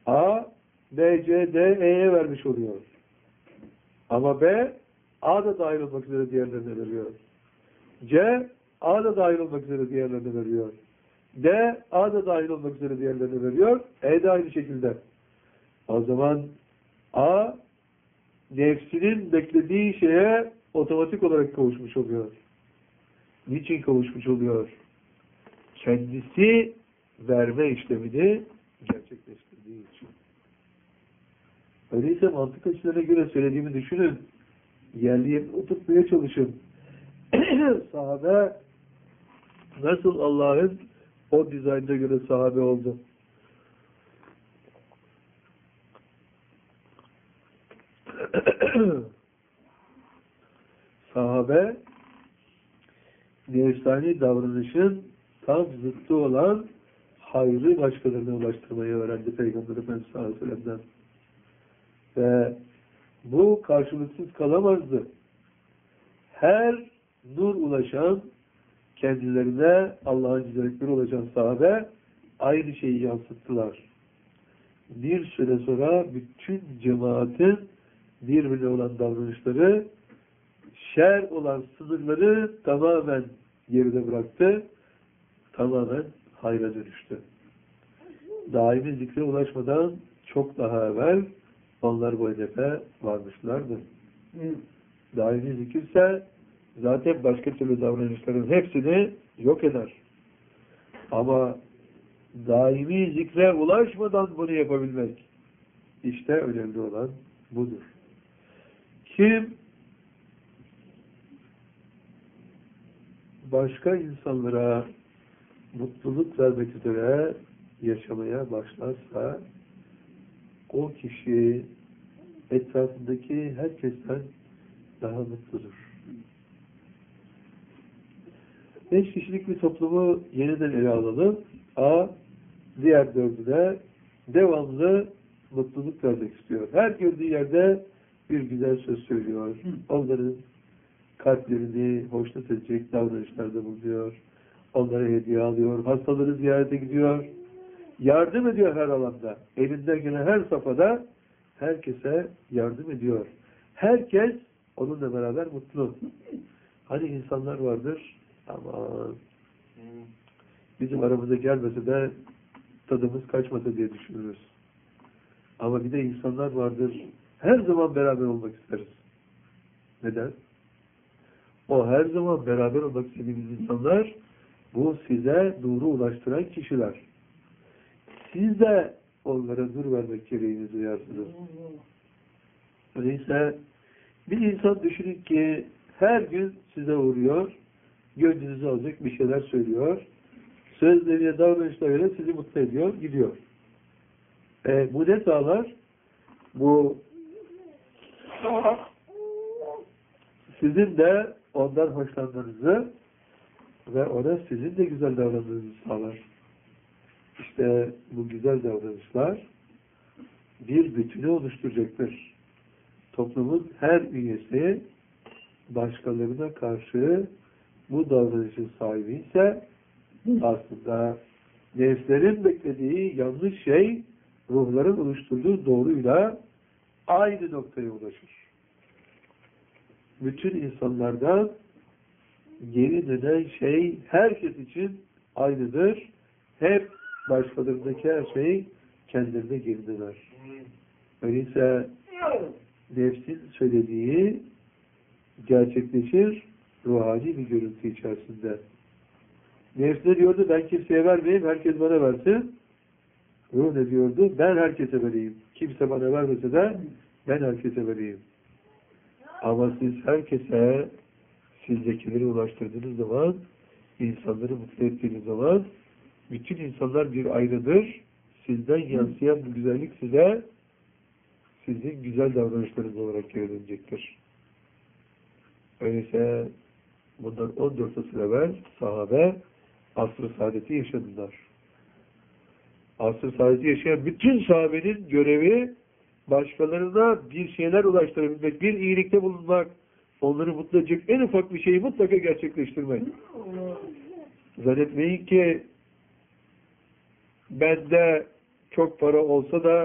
A, B, C, D, E'ye vermiş oluyor. Ama B, A da dahil olmak üzere diğerlerine veriyor. C, A da dahil olmak üzere diğerlerine veriyor. D, A da dahil olmak üzere diğerlerine veriyor. E de aynı şekilde. O zaman A, nefsinin beklediği şeye otomatik olarak kavuşmuş oluyor. Niçin kavuşmuş oluyor? Kendisi verme işlemini gerçekleştirdiği için. Öyleyse mantık açılarına göre söylediğimi düşünün. Yerli yerine oturtmaya çalışın. Sahabe nasıl Allah'ın o dizaynına göre sahabe oldu? Sahabe nefsani davranışın tam zıttı olan hayrı başkalarına ulaştırmayı öğrendi Peygamber Efendimiz sallallahu aleyhi ve sellem'den. Ve bu karşılıksız kalamazdı. Her nur ulaşan, kendilerine Allah'ın güzellikleri ulaşan sahabe aynı şeyi yansıttılar. Bir süre sonra bütün cemaatin birbirine olan davranışları, şer olan sınırları tamamen geride bıraktı. Tamamen hayra dönüştü. Daimi zikre ulaşmadan çok daha evvel onlar bu hedefe varmışlardı. Daimi zikirse zaten başka türlü davranışların hepsini yok eder. Ama daimi zikre ulaşmadan bunu yapabilmek, işte önemli olan budur. Kim başka insanlara mutluluk vermek üzere yaşamaya başlarsa o kişi etrafındaki herkesten daha mutludur. 5 kişilik bir toplumu yeniden ele alalım. A, diğer 4'ü de devamlı mutluluk vermek istiyor. Her gördüğü yerde bir güzel söz söylüyor. Onların kalplerini hoşnut edecek davranışlarda bulunuyor. Onlara hediye alıyor. Hastaları ziyarete gidiyor. Yardım ediyor her alanda. Elinden gelen her safhada herkese yardım ediyor. Herkes onunla beraber mutlu. Hani insanlar vardır ama bizim aramıza gelmese de tadımız kaçmasa diye düşünürüz. Ama bir de insanlar vardır. Her zaman beraber olmak isteriz. Neden? O her zaman beraber olmak istediğimiz insanlar, bu size nuru ulaştıran kişiler. Siz de onlara nur vermek gereğini duyarsınız. Öyleyse bir insan düşünün ki her gün size uğruyor, gönlünüzü alacak bir şeyler söylüyor, sözleriyle, davranışlarıyla sizi mutlu ediyor, gidiyor. Bu ne sağlar? Bu sizin de ondan hoşlandığınızı ve ona sizin de güzel davrandığınızı sağlar. İşte bu güzel davranışlar bir bütünü oluşturacaktır. Toplumun her üyesi başkalarına karşı bu davranışın sahibi ise aslında nefslerin beklediği yanlış şey ruhların oluşturduğu doğruyla aynı noktaya ulaşır. Bütün insanlardan geri dönen şey herkes için aynıdır. Hep başkalarındaki her şey kendilerine geri döner. Öyleyse nefsin söylediği gerçekleşir ruhani bir görüntü içerisinde. Nefs ne diyordu? Ben kimseye vermeyeyim, herkes bana versin. Ruh ne diyordu? Ben herkese vereyim. Kimse bana vermese de ben herkese vereyim. Ama siz herkese sizdekileri ulaştırdığınız zaman, insanları mutlu ettiğiniz zaman, bütün insanlar bir aynıdır. Sizden yansıyan bu güzellik size, sizin güzel davranışlarınız olarak geri dönecektir. Öyleyse bundan 14 asır evvel sahabe asr-ı saadeti yaşadılar. Asr-ı saadeti yaşayan bütün sahabenin görevi başkalarına bir şeyler ulaştırabilmek, bir iyilikte bulunmak, onları mutlu edecek en ufak bir şeyi mutlaka gerçekleştirmek. Zannetmeyin ki bende çok para olsa da